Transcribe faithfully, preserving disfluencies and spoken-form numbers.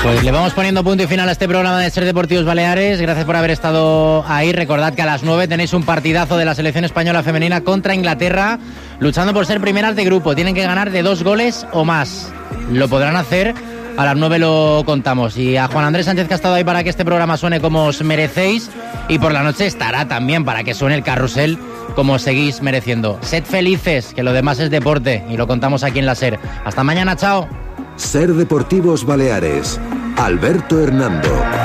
Pues le vamos poniendo punto y final a este programa de Ser Deportivos Baleares. Gracias por haber estado ahí. Recordad que a las nueve tenéis un partidazo de la selección española femenina contra Inglaterra, luchando por ser primeras de grupo. Tienen que ganar de dos goles o más. Lo podrán hacer. A las nueve lo contamos. Y a Juan Andrés Sánchez, que ha estado ahí para que este programa suene como os merecéis. Y por la noche estará también para que suene el carrusel como os seguís mereciendo. Sed felices, que lo demás es deporte. Y lo contamos aquí en la SER. Hasta mañana, chao. Ser Deportivos Baleares. Alberto Hernando.